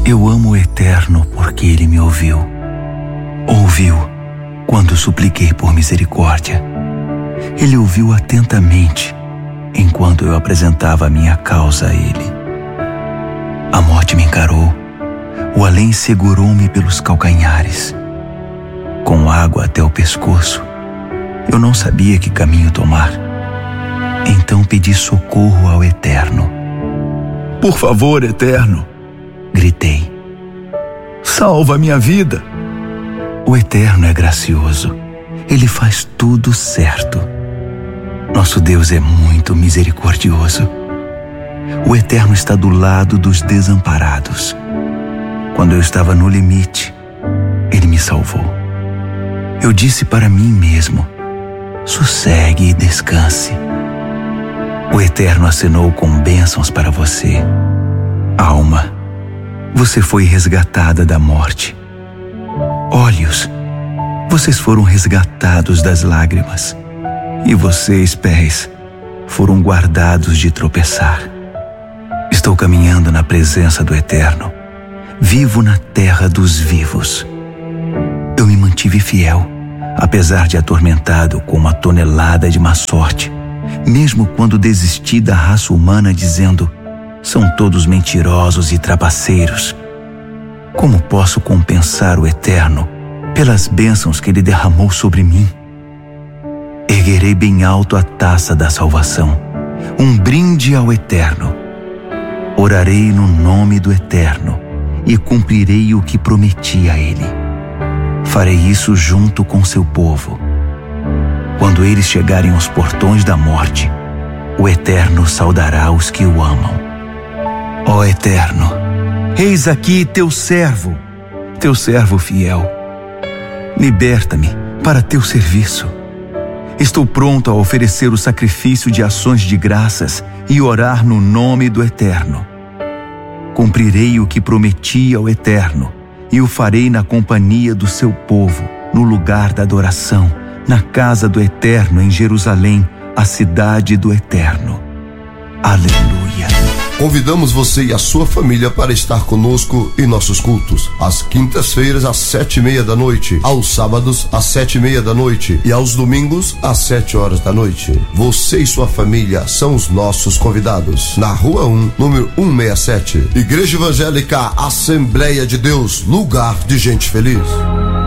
Eu amo o Eterno porque Ele me ouviu. Ouviu quando supliquei por misericórdia. Ele ouviu atentamente enquanto eu apresentava a minha causa a Ele. A morte me encarou, o além segurou-me pelos calcanhares. Com água até o pescoço, eu não sabia que caminho tomar. Então pedi socorro ao Eterno. Por favor, Eterno, gritei. Salva minha vida. O Eterno é gracioso. Ele faz tudo certo. Nosso Deus é muito misericordioso. O Eterno está do lado dos desamparados. Quando eu estava no limite, Ele me salvou. Eu disse para mim mesmo: sossegue e descanse. O Eterno acenou com bênçãos para você. Alma, você foi resgatada da morte. Olhos, vocês foram resgatados das lágrimas. E vocês, pés, foram guardados de tropeçar. Estou caminhando na presença do Eterno. Vivo na terra dos vivos. Eu me mantive fiel, apesar de atormentado com uma tonelada de má sorte, mesmo quando desisti da raça humana dizendo: são todos mentirosos e trapaceiros. Como posso compensar o Eterno pelas bênçãos que Ele derramou sobre mim? Erguerei bem alto a taça da salvação, um brinde ao Eterno. Orarei no nome do Eterno e cumprirei o que prometi a Ele. Farei isso junto com seu povo. Quando eles chegarem aos portões da morte, o Eterno saudará os que o amam. Ó Eterno, eis aqui teu servo fiel. Liberta-me para teu serviço. Estou pronto a oferecer o sacrifício de ações de graças e orar no nome do Eterno. Cumprirei o que prometi ao Eterno e o farei na companhia do seu povo, no lugar da adoração, na casa do Eterno em Jerusalém, a cidade do Eterno. Aleluia. Convidamos você e a sua família para estar conosco em nossos cultos. Às quintas-feiras, às 7:30 da noite. Aos sábados, às 7:30 da noite. E aos domingos, às 7 horas da noite. Você e sua família são os nossos convidados. Na Rua 1, número 167. Igreja Evangélica Assembleia de Deus, lugar de gente feliz.